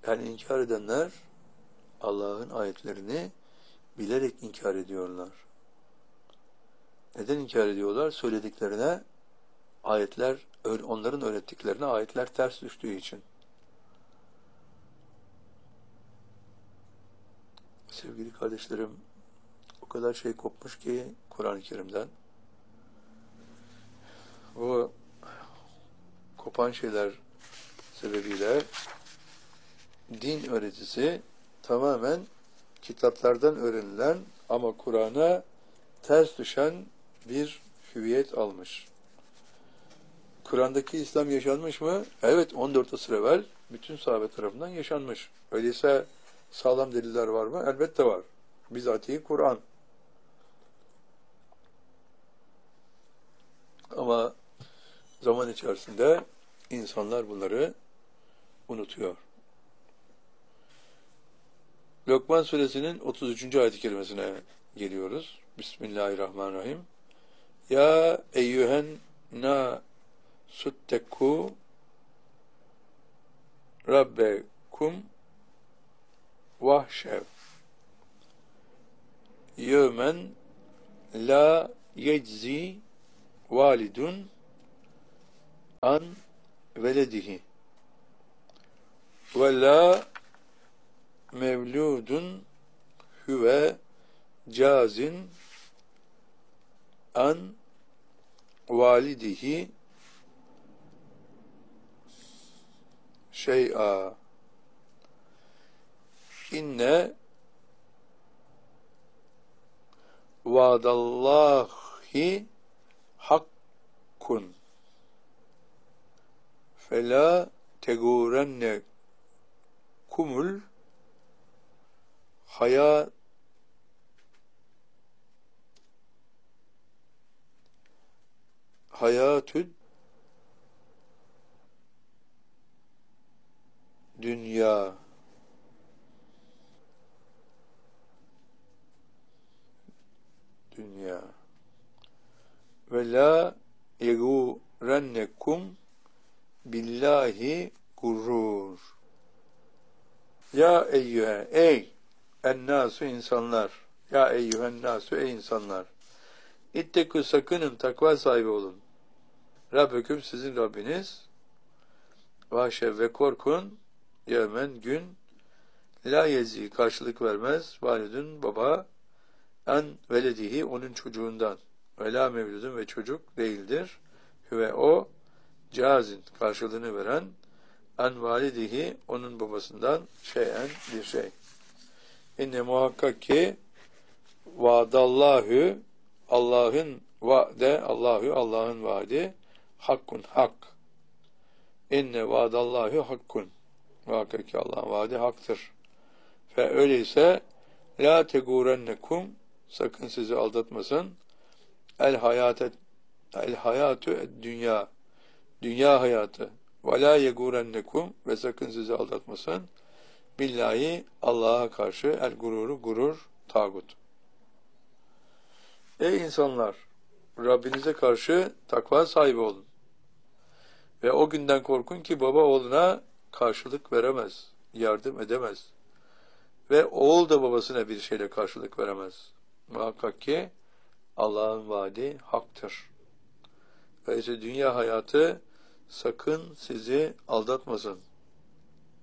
Yani inkar edenler Allah'ın ayetlerini bilerek inkar ediyorlar. Neden inkar ediyorlar? Söylediklerine ayetler, onların öğrettiklerine ayetler ters düştüğü için. Sevgili kardeşlerim, o kadar şey kopmuş ki Kur'an-ı Kerim'den. O kopan şeyler sebebiyle din öğretisi tamamen kitaplardan öğrenilen ama Kur'an'a ters düşen bir hüviyet almış. Kur'an'daki İslam yaşanmış mı? Evet, 14 asır evvel bütün sahabe tarafından yaşanmış. Öyleyse sağlam deliller var mı? Elbette var. Bizatihi Kur'an. Ama zaman içerisinde insanlar bunları unutuyor. Lokman suresinin 33. ayet-i kerimesine geliyoruz. Bismillahirrahmanirrahim. Ya eyyühen nasutteku rabbekum vahşev yevmen la yeczi validun an veledihi ve la mevludun huve cazin an validihi şey'a inne vaadallahi hakkun fela tegurenne kumul hayatü dünya ve la yegurennekum billahi gurur. Ya eyyühe, ey ennâsü insanlar, ya eyyühen nâsü, ey insanlar, İttekû, sakının, takva sahibi olun. Rabbeküm, sizin Rabbiniz, vahşev, ve korkun, yevmen, gün, la yezi, karşılık vermez, validun, baba, en veledihi, onun çocuğundan, ve la mevludun, ve çocuk değildir, ve o, cazin, karşılığını veren, en validihi, onun babasından, şeyen, bir şey. İnne muhakkak ki, vaadallahu, Allah'ın vaade, Allah'ın vaadi, hakkun, hak. İnne vaadallahu hakkun. Muhakkak ki Allah'ın vaadi haktır. Ve öyleyse, la tegurennekum, sakın sizi aldatmasın, el hayatü dünya, dünya hayatı, ve la yegurennekum, ve sakın sizi aldatmasın, billahi, Allah'a karşı, el gururu, gurur, tağut. Ey insanlar! Rabbinize karşı takva sahibi olun. Ve o günden korkun ki baba oğluna karşılık veremez, yardım edemez. Ve oğul da babasına bir şeyle karşılık veremez. Muhakkak ki Allah'ın vaadi haktır. Ve dünya hayatı sakın sizi aldatmasın.